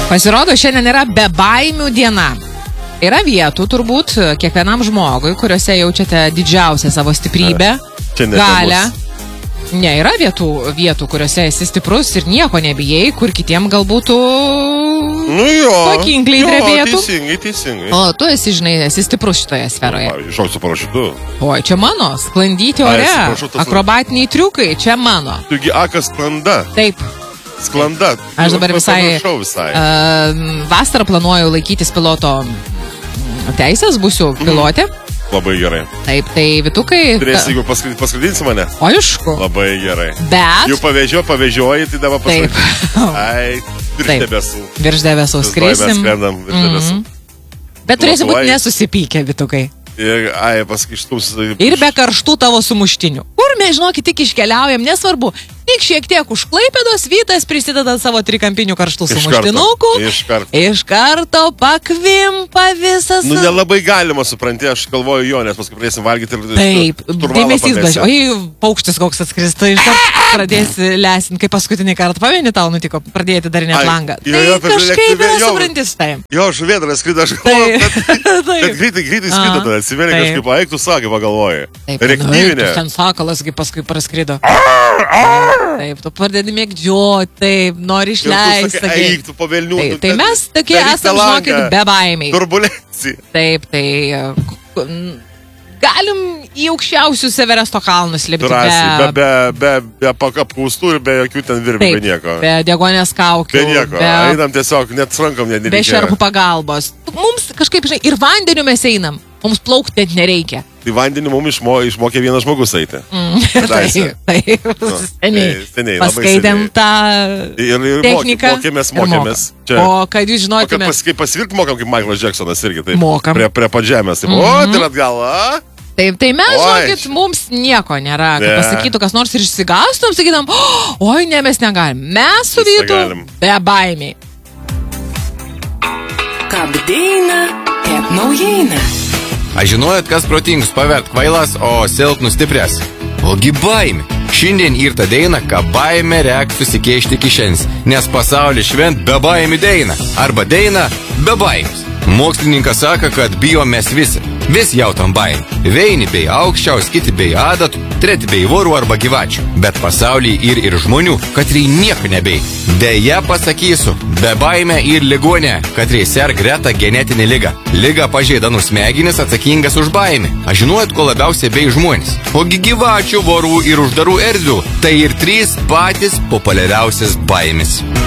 Pasirodo, šiandien yra bebaimių diena. Yra vietų turbūt kiekvienam žmogui, kuriuose jaučiate didžiausią savo stiprybę, galę. Ne, yra vietų, kuriuose esi stiprus ir nieko nebijai, kur kitiem galbūt pakinkliai drebėtų. Teisingai. O tu esi, žinai, esi stiprus šitoje sferoje. Šok su parašiutu. Oi, čia mano, sklandyti ore, akrobatiniai triukai, čia mano. Tugi akas sklanda. Taip. Sklanda. Aš dabar visai vasarą planuoju laikytis piloto teisės, būsiu pilotė. Labai gerai. Taip, tai Vytukai... Turėsi, jeigu paskridinsi mane? O aišku. Labai gerai. Bet... Jau pavežioji, tai dabar paskridinsi. Ai, virš debesų. Virš debesų skrisim. Mes skrendam virš debesų. Bet turėsi būti nesusipykę, Vytukai. Ir be karštų tavo sumuštinių. Kur mes, žinokit, tik iškeliaujam, nesvarbu. Tik šiek tiek už Klaipėdos, Vytas prisideda savo trikampinių karštų sumuštinukų. Iš karto pakvimpa visas. Nu, nelabai galima, supranti, aš galvoju jo, nes paskui pradėsim valgyti ir... Taip, dėmesys bažiu. Oi, paukštis koks atskristų, iš karto pradėsi lesinti, kai paskutinį kartą pavieni tau nutiko pradėti darinėti langą. Tai kažkaip nesuprantis tai. Jo, žuvėdras skrido, aš galvoju, bet greitai skrido tada, atsimenė kažkaip, eik tu sakai, pagalvoji. Reaktyvinė. Ten sakalasgi paskui praskrido. Taip, tu pradedi mėgdžioti, taip, nori išleisti. Eik, tu po velnių. Tai mes tokie esam, žinokit, bebaimiai. Turbulencija. Taip, tai galim į aukščiausius Everesto kalnus lipti. Be apkaustų ir be jokių ten virvių, be nieko. Be degonės kaukių. Be nieko, einam tiesiog, net rankom nereikia. Be šerpų pagalbos. Mums kažkaip, žinai, ir vandeniu mes einam. Mums plaukti net nereikia. Tai vandenį mums išmokė vienas žmogus eiti. Taip, seniai. Paskaitėm tą techniką. Mokėmės. O kad jūs žinotumėte. Kaip pasivirti mokam, kaip Michaelas Jacksonas irgi. Mokam. Prie padžemės. O, tai atgal, Taip, tai mes, žinokit, mums nieko nėra. Kai pasakytų, kas nors ir išsigastum, sakytum, oi, ne, mes negalim. Mes su Vytu be baimiai. Kabdeina, kaip naujiena. Aš žinojot, kas protingus pavert kvailas, o silpnus stiprias? Ogi baimė. Šiandien ir ta deina, ką baimė reik susikeišti kišens, nes pasaulis švent be baimių deina. Arba deina be baimės. Mokslininkas sako, kad bijom mes visi. Visi jautam baimę. Vieni bei aukščiaus, kiti bei adatų, treti bei vorų arba gyvačių. Bet pasaulyje ir žmonių, katrai nieko nebei. Deja pasakysiu, be baimė ir ligonė, katrai serga greta genetinį ligą. Liga pažeidanų smegenis atsakingas už baimę. Aš žinojot, ko labiausiai bei žmonės. Ogi gyvačių, vorų ir uždarų erdvių. Tai ir 3 patys populiariausias baimės.